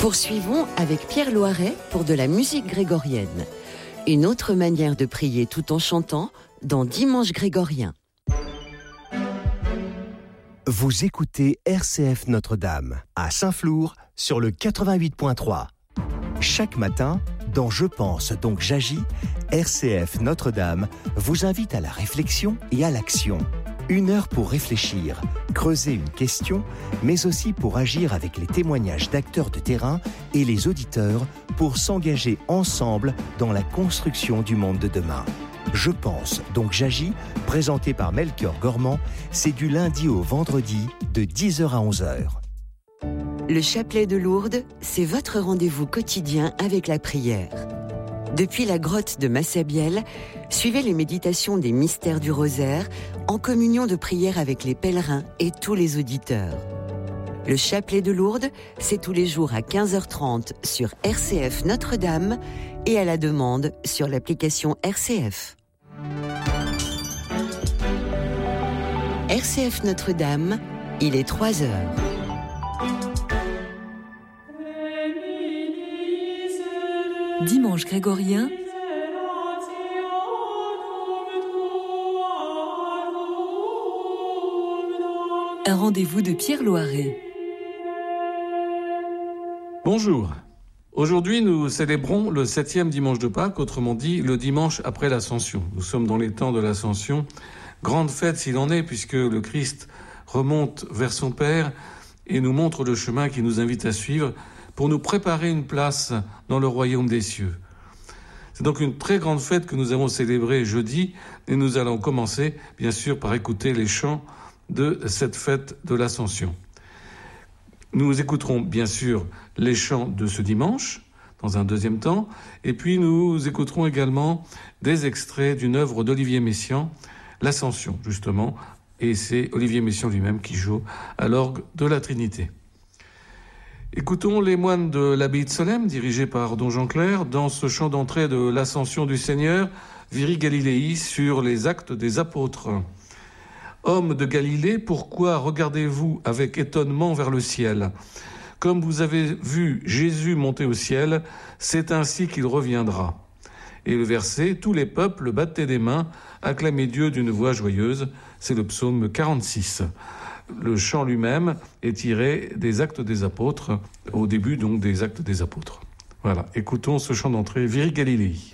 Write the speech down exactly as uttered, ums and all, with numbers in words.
Poursuivons avec Pierre Loiret pour de la musique grégorienne. Une autre manière de prier tout en chantant dans Dimanche grégorien. Vous écoutez R C F Notre-Dame à Saint-Flour sur le quatre-vingt-huit point trois. Chaque matin, dans Je pense donc j'agis, R C F Notre-Dame vous invite à la réflexion et à l'action. Une heure pour réfléchir, creuser une question, mais aussi pour agir avec les témoignages d'acteurs de terrain et les auditeurs pour s'engager ensemble dans la construction du monde de demain. Je pense donc j'agis, présenté par Melchior Gormand, c'est du lundi au vendredi de dix heures à onze heures. Le chapelet de Lourdes, c'est votre rendez-vous quotidien avec la prière. Depuis la grotte de Massabielle, suivez les méditations des mystères du rosaire en communion de prière avec les pèlerins et tous les auditeurs. Le chapelet de Lourdes, c'est tous les jours à quinze heures trente sur R C F Notre-Dame et à la demande sur l'application R C F. R C F Notre-Dame, il est trois heures. Dimanche grégorien, un rendez-vous de Pierre Loiret. Bonjour. Aujourd'hui, nous célébrons le septième dimanche de Pâques, autrement dit le dimanche après l'Ascension. Nous sommes dans les temps de l'Ascension. Grande fête s'il en est, puisque le Christ remonte vers son Père et nous montre le chemin qu'il nous invite à suivre pour nous préparer une place dans le royaume des cieux. C'est donc une très grande fête que nous avons célébrée jeudi et nous allons commencer, bien sûr, par écouter les chants de cette fête de l'Ascension. Nous écouterons, bien sûr, les chants de ce dimanche, dans un deuxième temps, et puis nous écouterons également des extraits d'une œuvre d'Olivier Messiaen, l'Ascension, justement, et c'est Olivier Messiaen lui-même qui joue à l'orgue de la Trinité. Écoutons les moines de l'abbaye de Solesmes, dirigés par Don Jean Clair, dans ce chant d'entrée de l'Ascension du Seigneur, Viri Galilei, sur les actes des apôtres. Hommes de Galilée, pourquoi regardez-vous avec étonnement vers le ciel ? Comme vous avez vu Jésus monter au ciel, c'est ainsi qu'il reviendra. Et le verset, tous les peuples battaient des mains, acclamaient Dieu d'une voix joyeuse, c'est le psaume quarante-six. Le chant lui-même est tiré des Actes des Apôtres, au début donc des Actes des Apôtres. Voilà, écoutons ce chant d'entrée, Viri Galilei.